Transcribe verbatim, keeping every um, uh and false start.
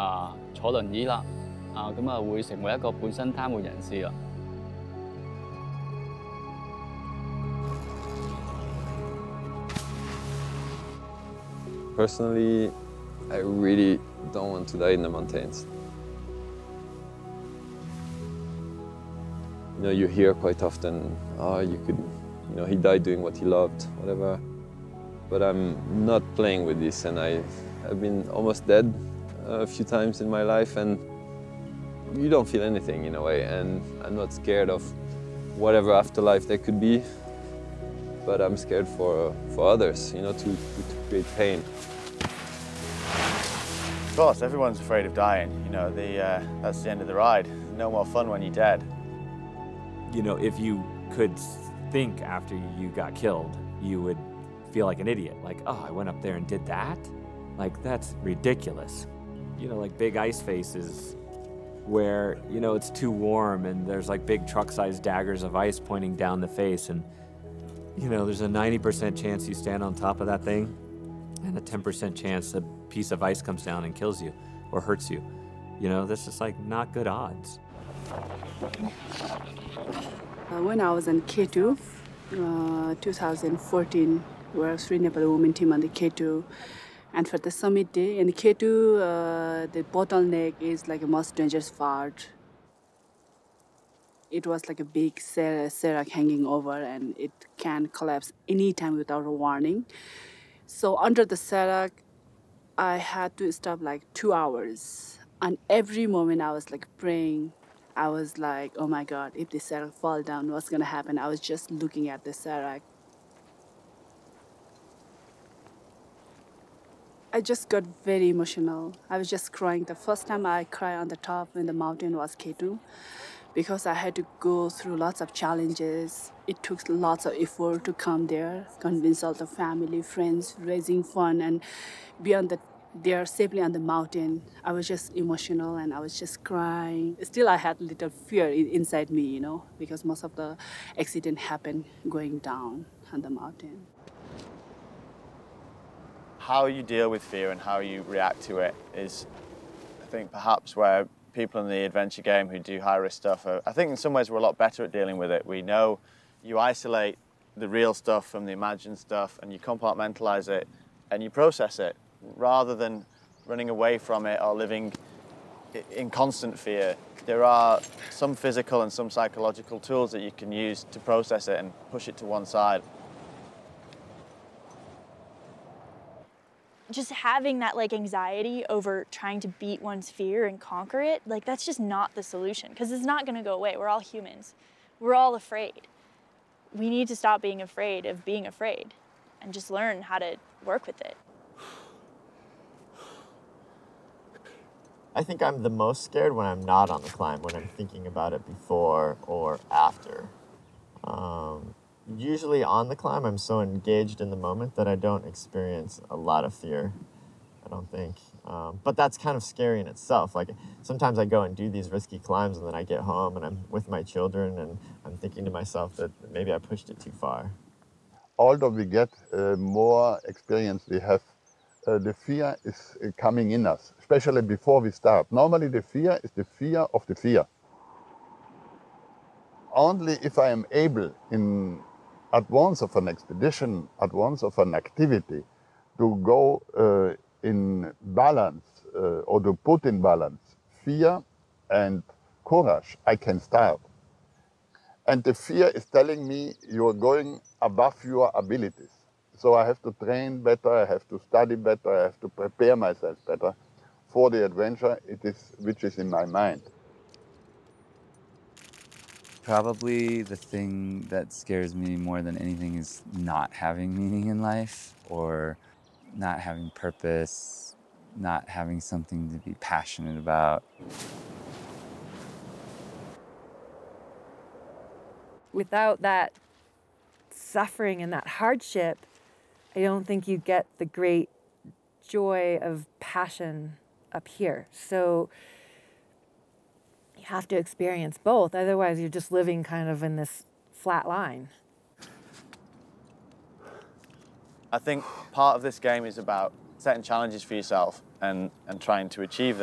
啊坐輪椅啦，啊咁啊會成為一個半身癱瘓人士啦。 Personally, I really don't want to die in the mountains. You know, you hear quite often, oh, you could, you know, he died doing what he loved, whatever. But I'm not playing with this, and I, I've been almost dead a few times in my life, and you don't feel anything in a way, and I'm not scared of whatever afterlife there could be, but I'm scared for, for others, you know, to, to, to create pain. Of course, everyone's afraid of dying. You know, the, uh, that's the end of the ride. No more fun when you're dead. You know, if you could think after you got killed, you would feel like an idiot. Like, oh, I went up there and did that? Like, that's ridiculous. You know, like big ice faces where, you know, it's too warm and there's like big truck-sized daggers of ice pointing down the face, and, you know, there's a ninety percent chance you stand on top of that thing and a ten percent chance a piece of ice comes down and kills you or hurts you. You know, this is like not good odds. Uh, when I was in K two, uh, two thousand fourteen, we were three Nepali women team on the K two. And for the summit day, in K two, uh, the bottleneck is like a most dangerous part. It was like a big serac hanging over, and it can collapse anytime without a warning. So under the serac, I had to stop like two hours. And every moment I was like praying. I was like, oh my God, if the serac fall down, what's gonna happen? I was just looking at the serac. I just got very emotional. I was just crying. The first time I cried on the top when the mountain was K two, because I had to go through lots of challenges. It took lots of effort to come there, convince all the family, friends, raising fund, and beyond that, there safely on the mountain. I was just emotional and I was just crying. Still, I had a little fear inside me, you know, because most of the accident happened going down on the mountain. How you deal with fear and how you react to it is, I think, perhaps where people in the adventure game who do high-risk stuff are, I think in some ways we're a lot better at dealing with it. We know you isolate the real stuff from the imagined stuff and you compartmentalize it and you process it rather than running away from it or living in constant fear. There are some physical and some psychological tools that you can use to process it and push it to one side. Just having that like anxiety over trying to beat one's fear and conquer it, like that's just not the solution, because it's not going to go away. We're all humans. We're all afraid. We need to stop being afraid of being afraid and just learn how to work with it. I think I'm the most scared when I'm not on the climb, when I'm thinking about it before or after. Um, usually on the climb, I'm so engaged in the moment that I don't experience a lot of fear, I don't think. Um, but that's kind of scary in itself. Like, sometimes I go and do these risky climbs and then I get home and I'm with my children and I'm thinking to myself that maybe I pushed it too far. Although we get uh, more experience we have, uh, the fear is uh, coming in us, especially before we start. Normally the fear is the fear of the fear. Only if I am able in advance of an expedition, advance of an activity, to go uh, in balance uh, or to put in balance fear and courage, I can start. And the fear is telling me you're going above your abilities. So I have to train better, I have to study better, I have to prepare myself better for the adventure it is, which is in my mind. Probably the thing that scares me more than anything is not having meaning in life, or not having purpose, not having something to be passionate about. Without that suffering and that hardship, I don't think you get the great joy of passion up here. So you have to experience both. Otherwise, you're just living kind of in this flat line. I think part of this game is about setting challenges for yourself and, and trying to achieve them.